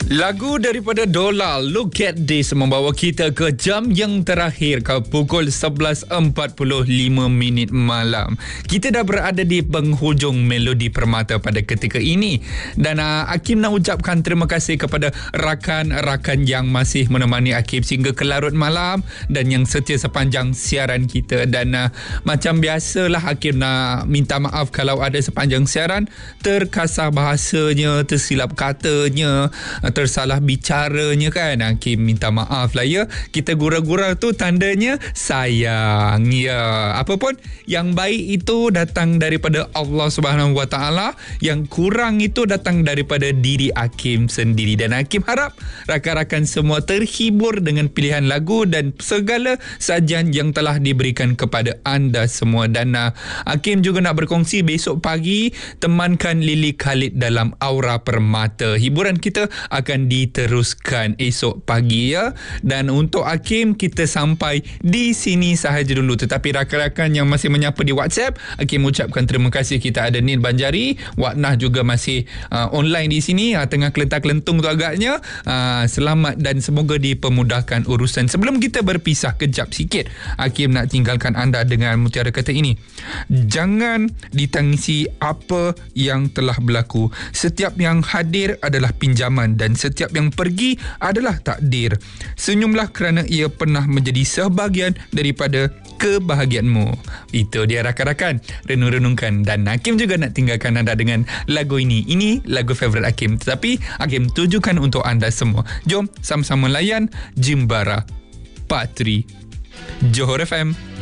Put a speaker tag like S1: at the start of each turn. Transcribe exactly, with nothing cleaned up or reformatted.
S1: Lagu daripada Dola, Look at This, membawa kita ke jam yang terakhir ke pukul sebelas empat puluh lima minit malam. Kita dah berada di penghujung Melodi Permata pada ketika ini. Dan uh, Hakim nak ucapkan terima kasih kepada rakan-rakan yang masih menemani Hakim sehingga ke larut malam dan yang setia sepanjang siaran kita. Dan uh, macam biasalah, Hakim nak minta maaf kalau ada sepanjang siaran terkasar bahasanya, tersilap katanya, tersalah bicaranya kan. Hakim minta maaf lah ya. Kita gurau-gurau tu tandanya sayang ya. Apapun yang baik itu datang daripada Allah Subhanahu Wa Taala, yang kurang itu datang daripada diri Hakim sendiri. Dan Hakim harap rakan-rakan semua terhibur dengan pilihan lagu dan segala sajian yang telah diberikan kepada anda semua. Dan uh, Hakim juga nak berkongsi besok pagi temankan Lily Khalid dalam Aura Permata. Hiburan kita akan diteruskan esok pagi ya. Dan untuk Hakim, kita sampai di sini sahaja dulu. Tetapi rakan-rakan yang masih menyapa di WhatsApp, Hakim ucapkan terima kasih. Kita ada Nil Banjari, Wak Nah juga masih uh, online di sini, uh, tengah kelentar-kelentung tu agaknya. Uh, selamat dan semoga dipermudahkan urusan. Sebelum kita berpisah kejap sikit, Hakim nak tinggalkan anda dengan mutiara kata ini. Jangan ditangisi apa yang telah berlaku. Setiap yang hadir adalah pinjaman dan setiap yang pergi adalah takdir. Senyumlah kerana ia pernah menjadi sebahagian daripada kebahagiaanmu. Itu dia rakan-rakan, renung-renungkan. Dan Hakim juga nak tinggalkan anda dengan lagu ini. Ini lagu favourite Hakim, tetapi Hakim tujukan untuk anda semua. Jom sama-sama layan Jimbara Patri, Johor F M.